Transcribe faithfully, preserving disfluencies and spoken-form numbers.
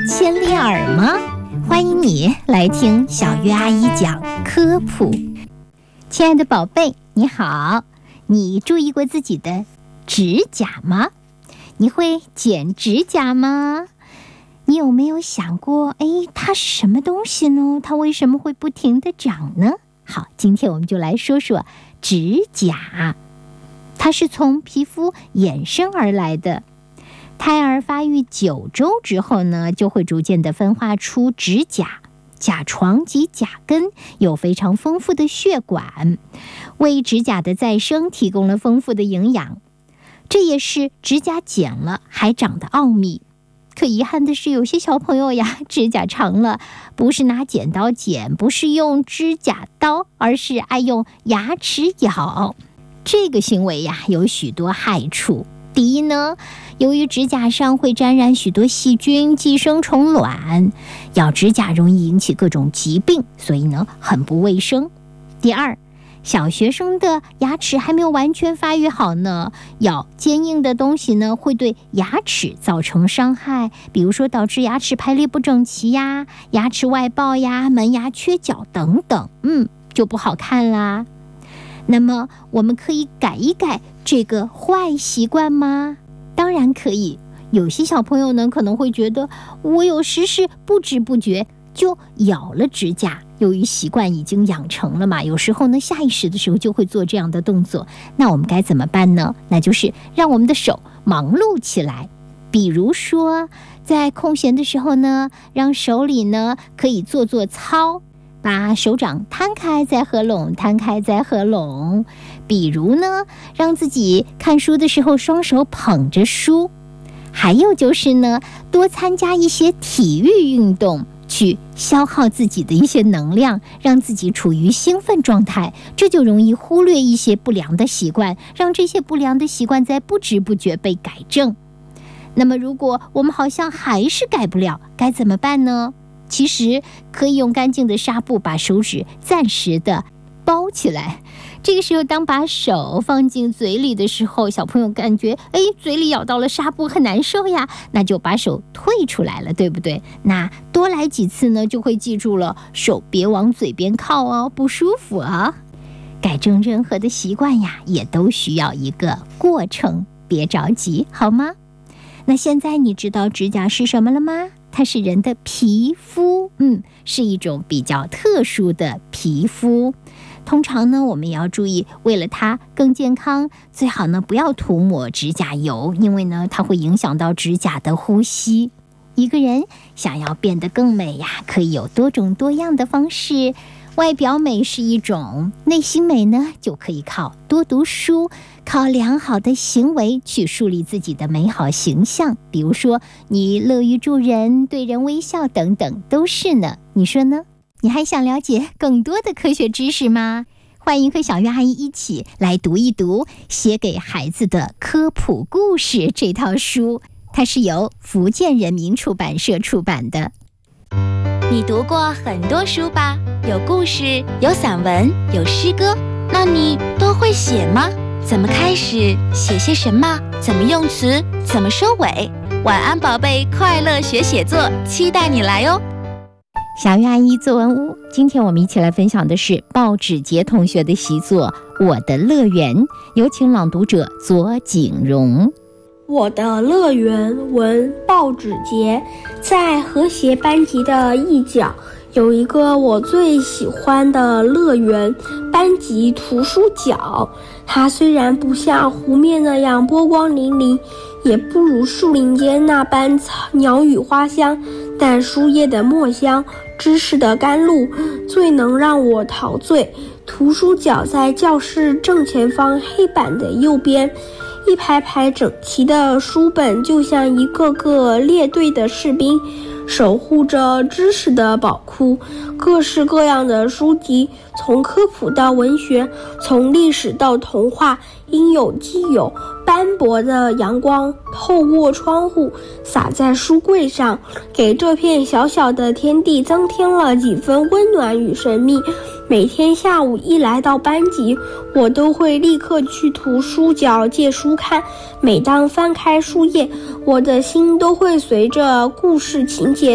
千里耳吗？欢迎你来听小月阿姨讲科普。亲爱的宝贝，你好，你注意过自己的指甲吗？你会剪指甲吗？你有没有想过，哎，它是什么东西呢？它为什么会不停地长呢？好，今天我们就来说说指甲。它是从皮肤衍生而来的。胎儿发育九周之后呢，就会逐渐地分化出指甲。甲床及甲根有非常丰富的血管，为指甲的再生提供了丰富的营养。这也是指甲剪了还长的奥秘。可遗憾的是，有些小朋友呀，指甲长了，不是拿剪刀剪，不是用指甲刀，而是爱用牙齿咬。这个行为呀，有许多害处。第一呢，由于指甲上会沾染许多细菌、寄生虫卵，咬指甲容易引起各种疾病，所以呢，很不卫生。第二，小学生的牙齿还没有完全发育好呢，咬坚硬的东西呢，会对牙齿造成伤害，比如说导致牙齿排列不整齐呀、牙齿外爆呀、门牙缺角等等，嗯，就不好看啦。那么我们可以改一改这个坏习惯吗？当然可以。有些小朋友呢，可能会觉得我有时是不知不觉就咬了指甲，由于习惯已经养成了嘛，有时候呢下意识的时候就会做这样的动作。那我们该怎么办呢？那就是让我们的手忙碌起来。比如说在空闲的时候呢，让手里呢可以做做操，把手掌摊开再合拢，摊开再合拢。比如呢，让自己看书的时候双手捧着书。还有就是呢，多参加一些体育运动，去消耗自己的一些能量，让自己处于兴奋状态，这就容易忽略一些不良的习惯，让这些不良的习惯在不知不觉被改正。那么如果我们好像还是改不了，该怎么办呢？其实可以用干净的纱布把手指暂时的包起来。这个时候当把手放进嘴里的时候，小朋友感觉哎，嘴里咬到了纱布很难受呀，那就把手退出来了，对不对？那多来几次呢，就会记住了，手别往嘴边靠哦，不舒服啊。改正任何的习惯呀，也都需要一个过程，别着急，好吗？那现在你知道指甲是什么了吗？它是人的皮肤，嗯，是一种比较特殊的皮肤。通常呢，我们也要注意，为了它更健康，最好呢不要涂抹指甲油，因为呢它会影响到指甲的呼吸。一个人想要变得更美呀，可以有多种多样的方式。外表美是一种，内心美呢，就可以靠多读书，靠良好的行为去树立自己的美好形象。比如说，你乐于助人，对人微笑等等，都是呢。你说呢？你还想了解更多的科学知识吗？欢迎和小月阿姨一起来读一读《写给孩子的科普故事》这套书，它是由福建人民出版社出版的。 你读过很多书吧？有故事，有散文，有诗歌，那你都会写吗？怎么开始？写些什么？怎么用词？怎么收尾？晚安宝贝，快乐学写作，期待你来哦。 小月阿姨作文屋，今天我们一起来分享的是鲍芷婕同学的习作《我的乐园》，有请朗读者左景荣。 我的乐园文鲍芷婕。在和谐班级的一角，有一个我最喜欢的乐园——班级图书角。它虽然不像湖面那样波光粼粼，也不如树林间那般鸟语花香，但书页的墨香，知识的甘露，最能让我陶醉。图书角在教室正前方黑板的右边，一排排整齐的书本就像一个个列队的士兵，守护着知识的宝库。各式各样的书籍，从科普到文学，从历史到童话，应有尽有。斑驳的阳光透过窗户洒在书柜上，给这片小小的天地增添了几分温暖与神秘。每天下午一来到班级，我都会立刻去图书角借书看。每当翻开书页，我的心都会随着故事情节